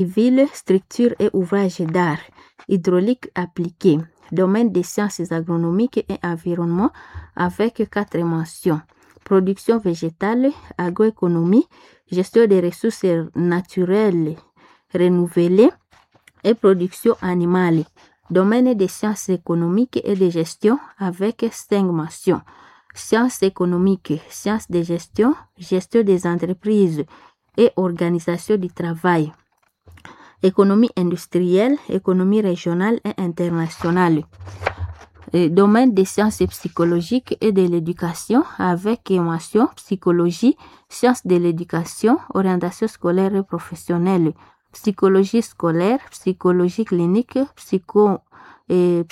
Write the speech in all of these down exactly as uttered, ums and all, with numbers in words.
civile, structure et ouvrages d'art, hydraulique appliquée, domaine des sciences agronomiques et environnement avec quatre mentions. Production végétale, agroéconomie, gestion des ressources naturelles renouvelées et production animale. Domaine des sciences économiques et de gestion avec cinq mentions. Sciences économiques, sciences de gestion, gestion des entreprises et organisation du travail. Économie industrielle, économie régionale et internationale. Et domaine des sciences psychologiques et de l'éducation avec mention psychologie, sciences de l'éducation, orientation scolaire et professionnelle, psychologie scolaire, psychologie clinique, psycho et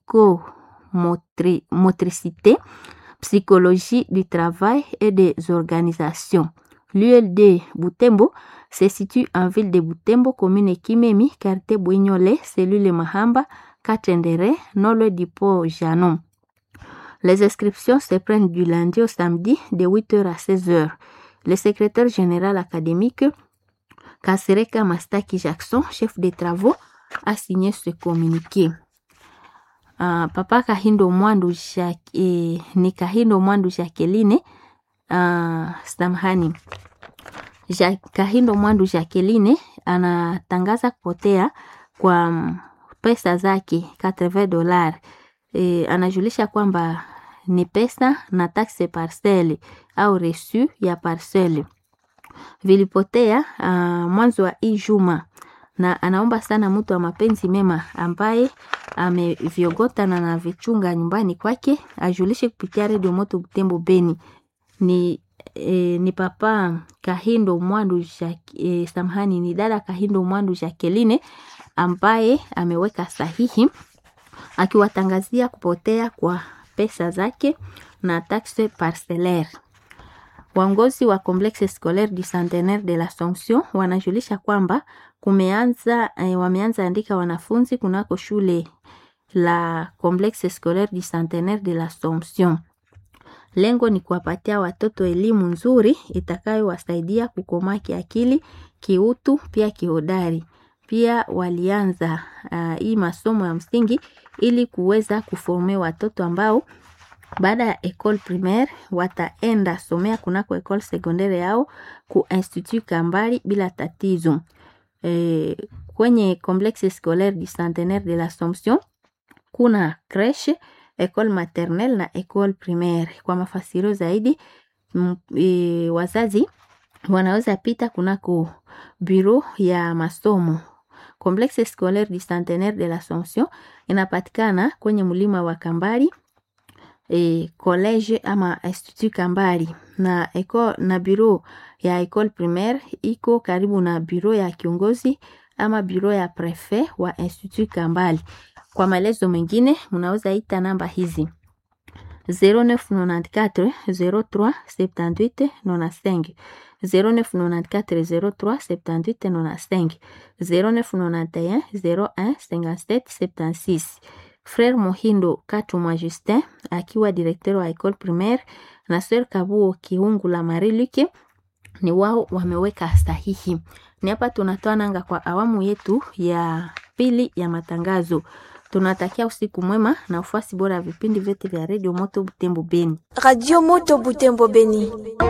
psychomotricité, psychologie du travail et des organisations. L'U L D Butembo se situe en ville de Butembo, commune Kimemi, quartier Bouignolé, cellule Mahamba, Katendere, non loin du port Janon. Les inscriptions se prennent du lundi au samedi de huit heures à seize heures. Le secrétaire général académique Kasereka Mastaki Jackson, chef des travaux, a signé ce communiqué. Uh, Papa Kahindo Mwandu Jacques, eh, ni Kahindo Mwandu Jacqueline uh, samahani ja, Kahindo Mwandu Jacqueline anatangaza kupotea kwa um, pesa zake eighty dollars. E, anajulisha kwamba ni pesa na taxe parcelle au reçu ya parcelle vilipotea uh, mwanzo wa hii juma, na anaomba sana mtu wa mapenzi mema ambaye ameviogota na anavichunga nyumbani kwake ajulishe kupitia Radio Moto Butembo Beni. Ni e, ni Papa Kahindo Mwandu e, samahani ni dada Kahindo Mwandu Jacqueline ambaye ameweka sahihi akiwatangazia kupotea kwa pesa zake na taxe parcellaire. Waongozi wa Complexe Scolaire du Centenaire de l'Assomption wanajulisha kwamba kumeanza eh, wameanza andika wanafunzi kunako shule la Complexe Scolaire du Centenaire de l'Assomption. Lengo ni kuwapatia watoto elimu nzuri itakayowasaidia kukomaa kiakili, kiutu, pia kihodari. Pia walianza uh, hii masomo ya msingi ili kuweza kuforme watoto ambao baada ya école primaire wataenda somea kunako école secondaire yao ku Institut Kambali bila tatizo. E, kwenye Complexe Scolaire du Centenaire de l'Assomption kuna crèche, école maternelle na école primaire. Kwa mafasirio zaidi m, e, wazazi wanaweza pita kunako bureau ya masomo. Complexe Scolaire du Centenaire de l'Assomption inapatikana kwenye mlima wa Kambali, e, college ama Institut Kambali, na eko na bureau ya école primaire iko karibu na bureau ya kiongozi ama bureau ya prefet wa Institut Kambali. Kwa maelezo mengine mnaweza ita namba hizi zero neuf nine-four zero three seven eight nine five, zero neuf nine-four zero three seven eight nine five, zero neuf nine one zero one five seven seven six. Frère Mohindo Katuma Justin akiwa directeur wa école primaire na Sœur Kabuo Kiungu la Mariluke ni wao wameweka sahihi. Ni hapa tunatoa nanga kwa awamu yetu ya pili ya matangazo. Tunatakia usiku mwema na ufuasi bora vipindi vyote vya Radio Moto Butembo Beni. Radio Moto Butembo Beni.